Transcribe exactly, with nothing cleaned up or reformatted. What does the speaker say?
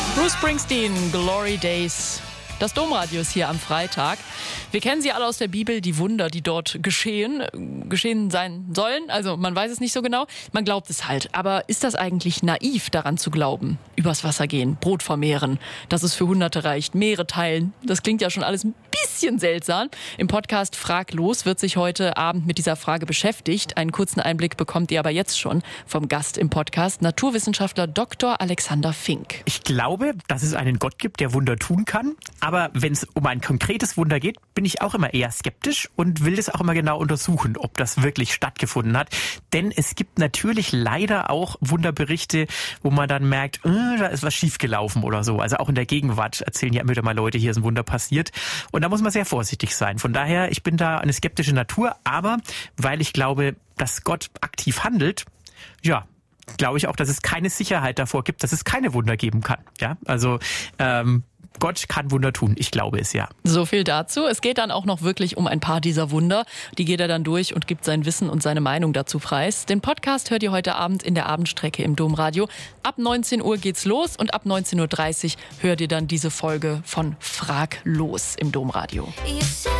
Bruce Springsteen, Glory Days. Das Domradio ist hier am Freitag. Wir kennen sie alle aus der Bibel, die Wunder, die dort geschehen, geschehen sein sollen. Also man weiß es nicht so genau, man glaubt es halt. Aber ist das eigentlich naiv, daran zu glauben? Übers Wasser gehen, Brot vermehren, dass es für Hunderte reicht, Meere teilen. Das klingt ja schon alles ein bisschen seltsam. Im Podcast Frag los wird sich heute Abend mit dieser Frage beschäftigt. Einen kurzen Einblick bekommt ihr aber jetzt schon vom Gast im Podcast, Naturwissenschaftler Doktor Alexander Fink. Ich glaube, dass es einen Gott gibt, der Wunder tun kann. Aber wenn es um ein konkretes Wunder geht, bin ich auch immer eher skeptisch und will das auch immer genau untersuchen, ob das wirklich stattgefunden hat. Denn es gibt natürlich leider auch Wunderberichte, wo man dann merkt, äh, da ist was schiefgelaufen oder so. Also auch in der Gegenwart erzählen ja immer wieder mal Leute, hier ist ein Wunder passiert. Und da muss man sehr vorsichtig sein. Von daher, ich bin da eine skeptische Natur. Aber weil ich glaube, dass Gott aktiv handelt, ja, glaube ich auch, dass es keine Sicherheit davor gibt, dass es keine Wunder geben kann. Ja, also ähm, Gott kann Wunder tun. Ich glaube es, ja. So viel dazu. Es geht dann auch noch wirklich um ein paar dieser Wunder. Die geht er dann durch und gibt sein Wissen und seine Meinung dazu preis. Den Podcast hört ihr heute Abend in der Abendstrecke im Domradio. Ab neunzehn Uhr geht's los und ab neunzehn Uhr dreißig hört ihr dann diese Folge von Frag los im Domradio.